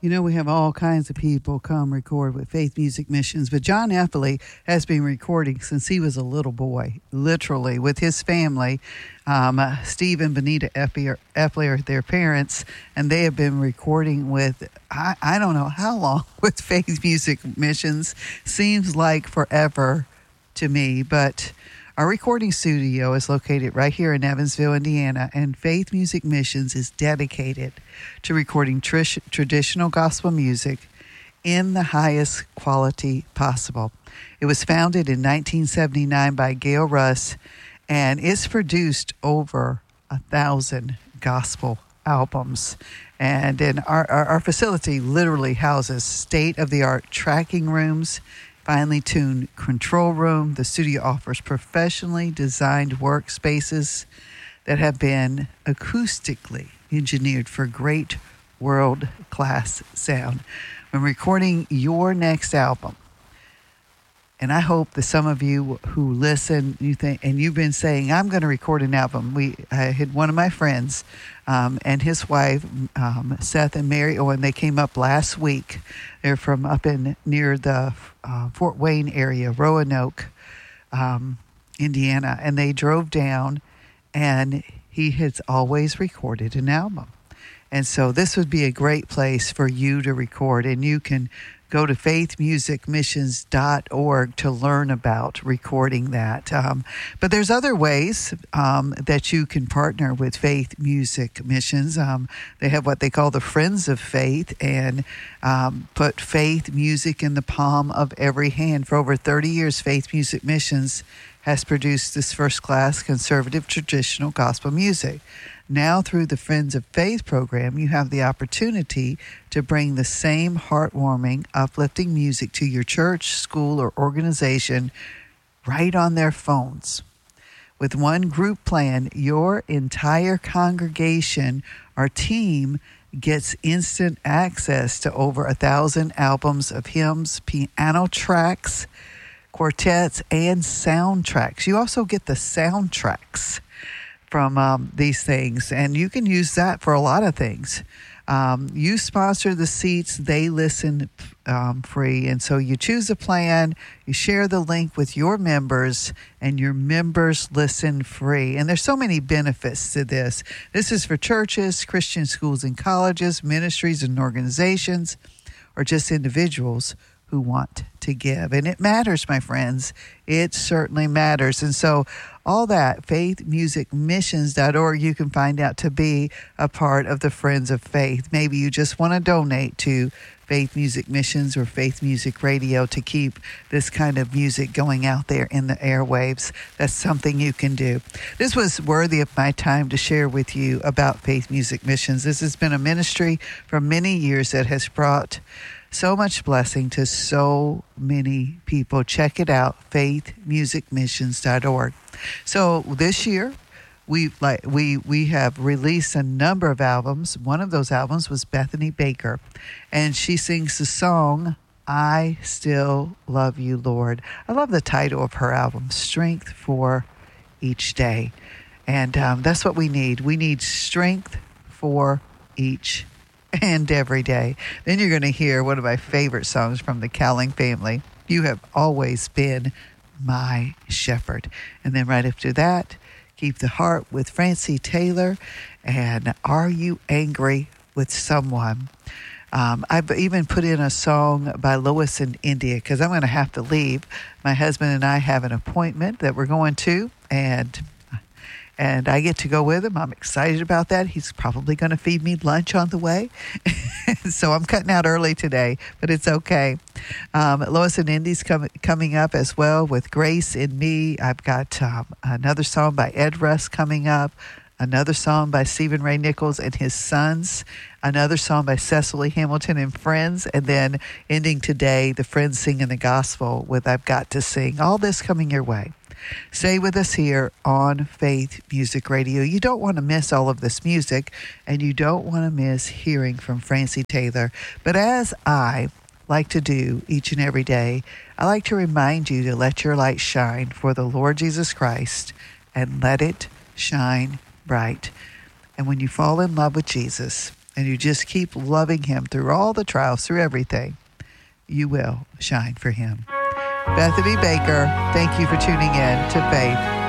You know, we have all kinds of people come record with Faith Music Missions, but John Eppley has been recording since he was a little boy, literally, with his family. Steve and Benita Eppley are their parents, and they have been recording with, I don't know how long, with Faith Music Missions. Seems like forever to me, but our recording studio is located right here in Evansville, Indiana, and Faith Music Missions is dedicated to recording traditional gospel music in the highest quality possible. It was founded in 1979 by Gail Russ, and it's produced over 1,000 gospel albums. And our facility literally houses state-of-the-art tracking rooms, finely tuned control room. The studio offers professionally designed workspaces that have been acoustically engineered for great world-class sound. When recording your next album, and I hope that some of you who listen, you think, and you've been saying, I'm going to record an album. I had one of my friends and his wife, Seth and Mary Owen, they came up last week. They're from up in near the Fort Wayne area, Roanoke, Indiana, and they drove down, and he has always recorded an album. And so this would be a great place for you to record, and you can go to faithmusicmissions.org to learn about recording that. But there's other ways that you can partner with Faith Music Missions. They have what they call the Friends of Faith, and put faith music in the palm of every hand. For over 30 years, Faith Music Missions has produced this first-class conservative traditional gospel music. Now, through the Friends of Faith program, you have the opportunity to bring the same heartwarming, uplifting music to your church, school, or organization right on their phones. With one group plan, your entire congregation or team gets instant access to over 1,000 albums of hymns, piano tracks, quartets, and soundtracks. You also get the soundtracks from these things, and you can use that for a lot of things. You sponsor the seats, they listen free, and so you choose a plan, you share the link with your members, and your members listen free. And there's so many benefits to this. This is for churches, Christian schools and colleges, ministries and organizations, or just individuals who want to give. And it matters, my friends. It certainly matters. And so all that, faithmusicmissions.org, you can find out to be a part of the Friends of Faith. Maybe you just want to donate to Faith Music Missions or Faith Music Radio to keep this kind of music going out there in the airwaves. That's something you can do. This was worthy of my time to share with you about Faith Music Missions. This has been a ministry for many years that has brought so much blessing to so many people. Check it out, faithmusicmissions.org. So this year, we have released a number of albums. One of those albums was Bethany Baker, and she sings the song, I Still Love You, Lord. I love the title of her album, Strength for Each Day. And that's what we need. We need strength for each and every day. Then you're going to hear one of my favorite songs from the Cowling family, You Have Always Been My Shepherd. And then right after that, Keep the Heart with Francie Taylor, and Are You Angry with Someone? I've even put in a song by Lois and India because I'm going to have to leave. My husband and I have an appointment that we're going to, and I get to go with him. I'm excited about that. He's probably going to feed me lunch on the way. So I'm cutting out early today, but it's okay. Lois and Indy's coming up as well with Grace in Me. I've got another song by Ed Russ coming up, another song by Stephen Ray Nichols and his sons, another song by Cecily Hamilton and Friends, and then ending today, the Friends Singing the Gospel with I've Got to Sing. All this coming your way. Stay with us here on Faith Music Radio. You don't want to miss all of this music, and you don't want to miss hearing from Francie Taylor. But as I like to do each and every day, I like to remind you to let your light shine for the Lord Jesus Christ, and let it shine bright. And when you fall in love with Jesus, and you just keep loving Him through all the trials, through everything, you will shine for Him. Bethany Baker, thank you for tuning in to Faith